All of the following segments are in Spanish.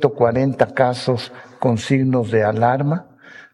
140 casos con signos de alarma,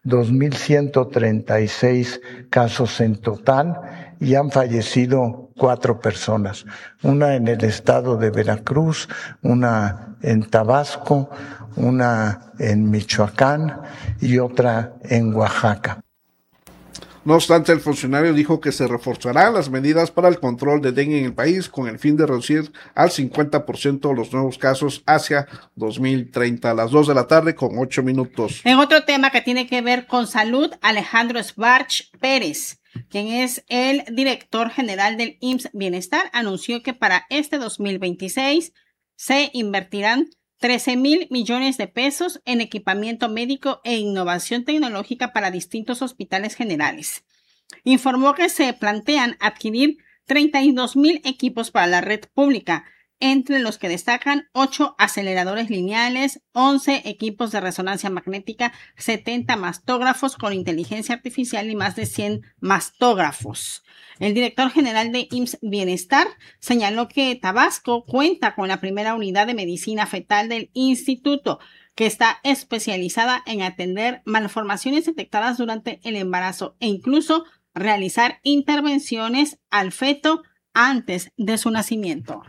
2,136 casos en total, y han fallecido 4 personas, una en el estado de Veracruz, una en Tabasco, una en Michoacán y otra en Oaxaca. No obstante, el funcionario dijo que se reforzarán las medidas para el control de dengue en el país con el fin de reducir al 50% los nuevos casos hacia 2030. A las 2:08 p.m. En otro tema que tiene que ver con salud, Alejandro Sbarch Pérez, quien es el director general del IMSS Bienestar, anunció que para este 2026 se invertirán 13,000 millones de pesos en equipamiento médico e innovación tecnológica para distintos hospitales generales. Informó que se plantean adquirir 32,000 equipos para la red pública, entre los que destacan 8 aceleradores lineales, 11 equipos de resonancia magnética, 70 mastógrafos con inteligencia artificial y más de 100 mastógrafos. El director general de IMSS Bienestar señaló que Tabasco cuenta con la primera unidad de medicina fetal del instituto, que está especializada en atender malformaciones detectadas durante el embarazo e incluso realizar intervenciones al feto antes de su nacimiento.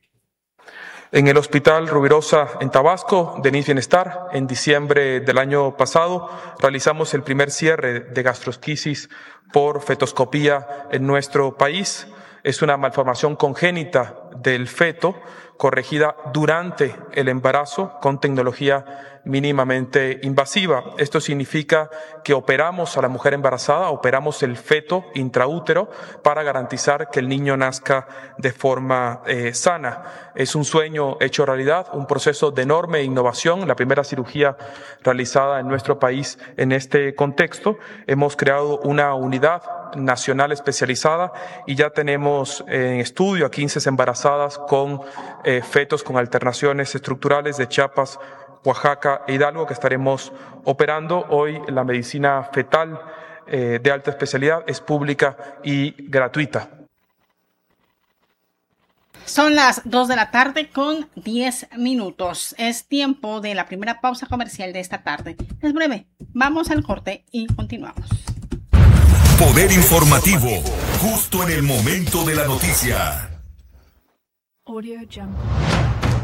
En el Hospital Rubirosa en Tabasco, de IMSS Bienestar, en diciembre del año pasado, realizamos el primer cierre de gastrosquisis por fetoscopía en nuestro país. Es una malformación congénita del feto, corregida durante el embarazo con tecnología mínimamente invasiva. Esto significa que operamos a la mujer embarazada, operamos el feto intraútero para garantizar que el niño nazca de forma sana. Es un sueño hecho realidad, un proceso de enorme innovación, la primera cirugía realizada en nuestro país en este contexto. Hemos creado una unidad nacional especializada y ya tenemos en estudio a 15 embarazadas con fetos con alternaciones estructurales de Chiapas, Oaxaca e Hidalgo que estaremos operando. Hoy la medicina fetal de alta especialidad es pública y gratuita. Son las 2:10 p.m. Es tiempo de la primera pausa comercial de esta tarde. Es breve. Vamos al corte y continuamos. Poder informativo, justo en el momento de la noticia. Audio Jungle.